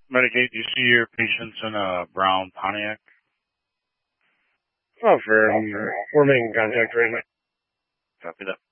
Medicate, do you see your patients in a brown Pontiac? Oh, fair. We're making contact right now. Copy that.